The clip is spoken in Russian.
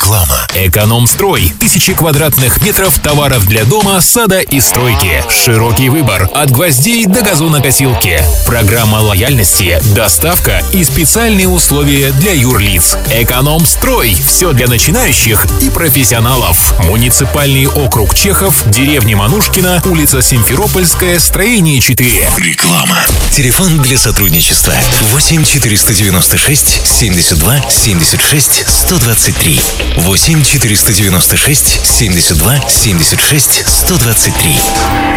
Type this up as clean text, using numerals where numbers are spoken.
Реклама. Эконом-строй. Тысячи квадратных метров товаров для дома, сада и стройки. Широкий выбор. От гвоздей до газонокосилки. Программа лояльности, доставка и специальные условия для юрлиц. Эконом-строй. Все для начинающих и профессионалов. Муниципальный округ Чехов, деревня Манушкина, улица Симферопольская, строение 4. Реклама. Телефон для сотрудничества 8 496 72 76 123. 8 496 72 76 123.